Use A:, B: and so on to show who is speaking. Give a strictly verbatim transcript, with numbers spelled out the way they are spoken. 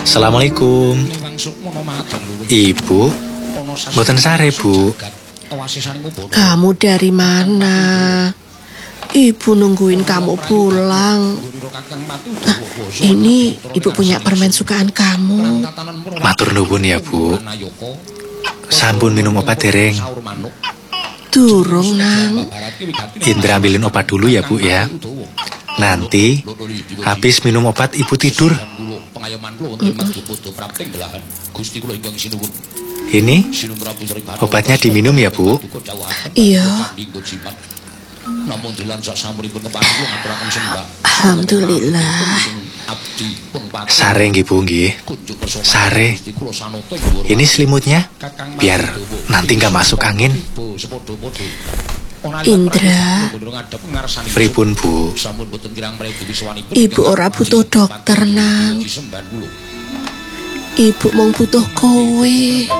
A: Assalamualaikum. Ibu, mboten sare, Bu.
B: Kamu dari mana? Ibu nungguin kamu pulang. Nah, ini ibu punya permen sukaan kamu.
A: Matur nuwun ya, Bu. Sampun minum obat dereng?
B: Durung, Nang.
A: Indra ambilin obat dulu ya, Bu ya. Nanti habis minum obat ibu tidur. Ini obatnya diminum ya, Bu?
B: Iya. Alhamdulillah.
A: Sare nggih, Bu nggih. Sare. Ini selimutnya biar nanti nggak masuk angin.
B: Indra,
A: pripun, Bu?
B: ibu ora butuh dokter, Nang. Ibu mung butuh kowe.